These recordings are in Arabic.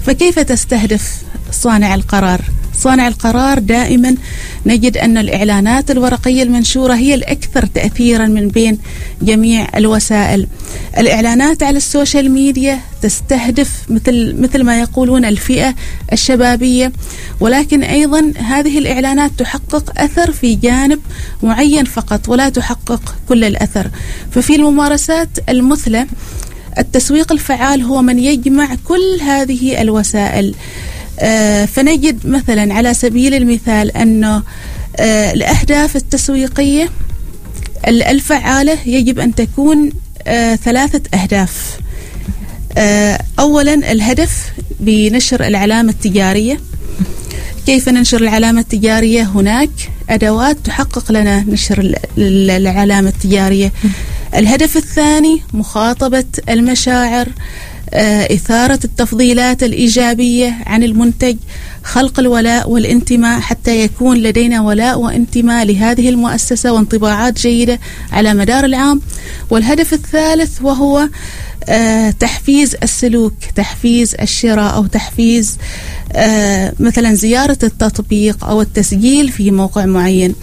فكيف تستهدف صانع القرار؟ صانع القرار دائما نجد أن الإعلانات الورقية المنشورة هي الأكثر تأثيرا من بين جميع الوسائل. الإعلانات على السوشيال ميديا تستهدف مثل ما يقولون الفئة الشبابية، ولكن أيضا هذه الإعلانات تحقق أثر في جانب معين فقط ولا تحقق كل الأثر. ففي الممارسات المثلى التسويق الفعال هو من يجمع كل هذه الوسائل. فنجد مثلا على سبيل المثال أنه الأهداف التسويقية الفعالة يجب أن تكون 3 أهداف. أولا الهدف بنشر العلامة التجارية. كيف ننشر العلامة التجارية؟ هناك أدوات تحقق لنا نشر العلامة التجارية. الهدف الثاني مخاطبة المشاعر، إثارة التفضيلات الإيجابية عن المنتج، خلق الولاء والانتماء حتى يكون لدينا ولاء وانتماء لهذه المؤسسة وانطباعات جيدة على مدار العام. والهدف الثالث وهو تحفيز السلوك، تحفيز الشراء أو تحفيز مثلا زيارة التطبيق أو التسجيل في موقع معين.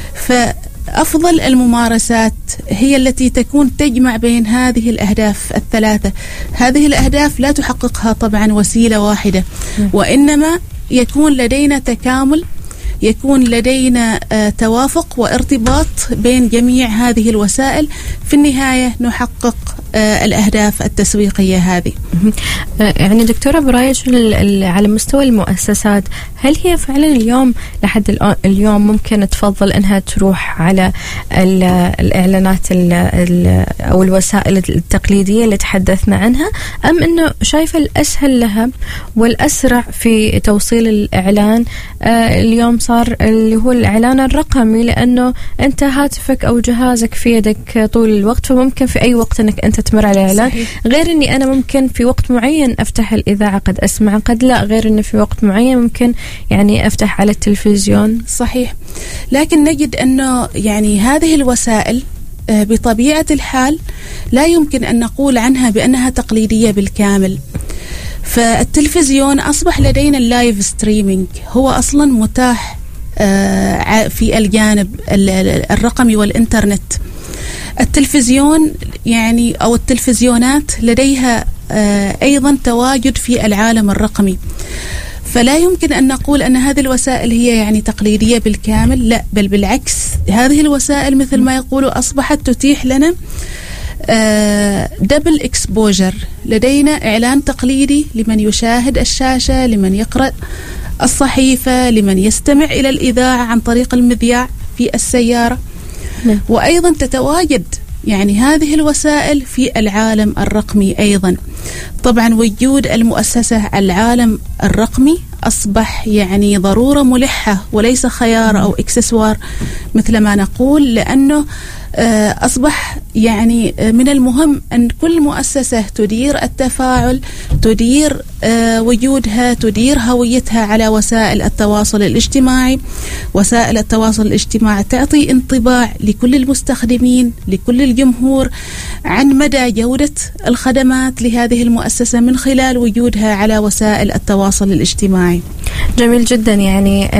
أفضل الممارسات هي التي تكون تجمع بين هذه الأهداف الثلاثة. هذه الأهداف لا تحققها طبعا وسيلة واحدة، وإنما يكون لدينا تكامل، يكون لدينا توافق وارتباط بين جميع هذه الوسائل. في النهاية نحقق الأهداف التسويقية هذه. يعني دكتورة برايش على مستوى المؤسسات، هل هي فعلا اليوم لحد اليوم ممكن تفضل أنها تروح على الإعلانات أو الوسائل التقليدية اللي تحدثنا عنها، أم أنه شايفة الأسهل لها والأسرع في توصيل الإعلان اليوم صار اللي هو الإعلان الرقمي، لأنه أنت هاتفك أو جهازك في يدك طول الوقت، فممكن في أي وقت أنك أنت تمر على الإعلان. غير أني أنا ممكن في وقت معين أفتح الإذاعة قد أسمع، قد لا، غير أنه في وقت معين ممكن يعني أفتح على التلفزيون. صحيح، لكن نجد أنه يعني هذه الوسائل بطبيعة الحال لا يمكن أن نقول عنها بأنها تقليدية بالكامل. فالتلفزيون أصبح لدينا اللايف ستريمينج، هو أصلا متاح في الجانب الرقمي والإنترنت. التلفزيون يعني أو التلفزيونات لديها أيضا تواجد في العالم الرقمي، فلا يمكن أن نقول أن هذه الوسائل هي يعني تقليدية بالكامل، لا، بل بالعكس، هذه الوسائل مثل ما يقولوا أصبحت تتيح لنا دبل اكسبوجر. لدينا إعلان تقليدي لمن يشاهد الشاشة، لمن يقرأ الصحيفة، لمن يستمع إلى الإذاعة عن طريق المذياع في السيارة، وأيضا تتواجد يعني هذه الوسائل في العالم الرقمي أيضا. طبعا وجود المؤسسة العالم الرقمي أصبح يعني ضرورة ملحة وليس خيار أو إكسسوار مثل ما نقول، لأنه أصبح يعني من المهم أن كل مؤسسة تدير التفاعل، تدير وجودها، تدير هويتها على وسائل التواصل الاجتماعي. وسائل التواصل الاجتماعي تعطي انطباع لكل المستخدمين، لكل الجمهور، عن مدى جودة الخدمات لهذه المؤسسة من خلال وجودها على وسائل التواصل الاجتماعي. جميل جدا. يعني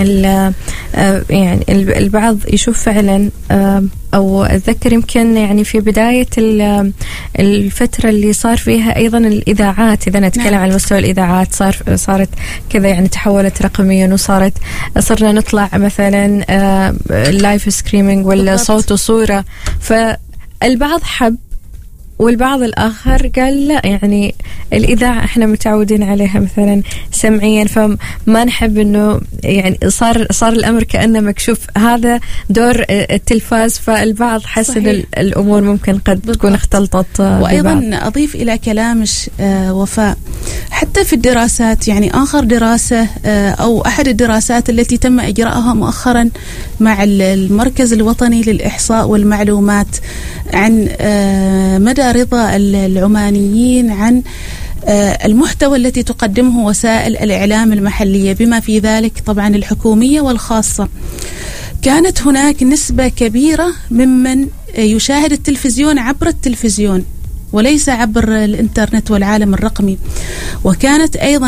البعض يشوف فعلا، أو أتذكر يمكن يعني في بداية الفترة اللي صار فيها أيضا الإذاعات، إذا نتكلم عن مستوى الإذاعات صارت كذا يعني تحولت رقميا، صرنا نطلع مثلا لايف سكريمينج ولا صوت وصورة. فالبعض حب والبعض الآخر قال لا، يعني الإذاعة إحنا متعودين عليها مثلا سمعيا، فما نحب إنه يعني صار الأمر كأنه مكشوف، هذا دور التلفاز. فالبعض حسن الأمور ممكن قد تكون اختلطت. وأيضا أضيف إلى كلامش وفاء، حتى في الدراسات، يعني آخر دراسة أو أحد الدراسات التي تم إجراءها مؤخرا مع المركز الوطني للإحصاء والمعلومات عن مدى رضا العمانيين عن المحتوى التي تقدمه وسائل الإعلام المحلية، بما في ذلك طبعا الحكومية والخاصة. كانت هناك نسبة كبيرة ممن يشاهد التلفزيون عبر التلفزيون وليس عبر الإنترنت والعالم الرقمي، وكانت أيضا